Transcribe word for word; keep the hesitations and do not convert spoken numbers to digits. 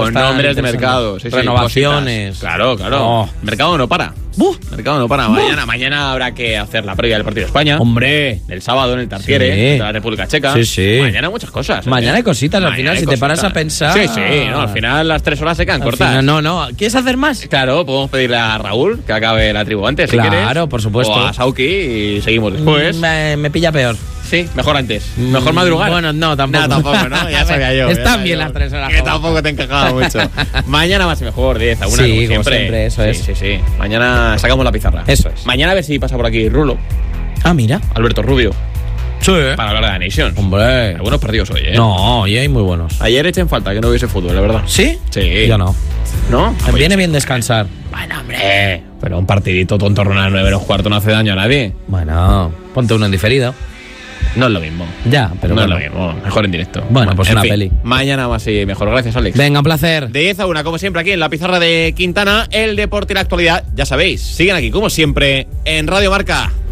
Con nombres de mercado, sí, sí, renovaciones. Cositas. Claro, claro. Oh. Mercado no para. ¡Buf! Mercado no para. Mañana, mañana habrá que hacer la previa del partido de España. ¡Hombre! El sábado en el Tartiere, Sí. de la República Checa. Sí, sí. Mañana muchas cosas. ¿eh? Mañana hay cositas, al Mañana final, hay si te paras cositas. a pensar. Sí, sí, no, al final las tres horas se quedan Al cortas. final, no, no. ¿Quieres hacer más? Claro, podemos pedirle a Raúl que acabe la tribu antes, si quieres. Claro, por supuesto. O a Sauki y seguimos después. Me, me pilla peor. Sí, mejor antes. Mejor madrugar. Bueno, no, tampoco. No, tampoco, ¿no? Ya sabía yo. Están ya sabía bien yo. las tres horas. Que tampoco te encajaba mucho. Mañana más y mejor, diez a una, Sí, como como siempre. siempre, eso sí, es. Sí, sí, Mañana sacamos la pizarra. Eso es. Mañana a ver si pasa por aquí Rulo, Ah, mira. Alberto Rubio, Sí. para hablar de la Nation. Hombre. Algunos partidos hoy, ¿eh? No, hoy hay muy buenos. Ayer eché en falta que no hubiese fútbol, la verdad. ¿Sí? Sí. Yo no. ¿No? Me viene bien descansar. Bueno, hombre. Pero un partidito tonto a las nueve menos cuarto no hace daño a nadie. Bueno, ponte uno en diferido. No es lo mismo. Ya, pero no bueno. es lo mismo. Mejor en directo. Bueno, pues en una fin, peli. Mañana más y mejor. Gracias, Alex. Venga, un placer. De diez a una, como siempre, aquí en la pizarra de Quintana, el deporte y la actualidad. Ya sabéis, siguen aquí, como siempre, en Radio Marca.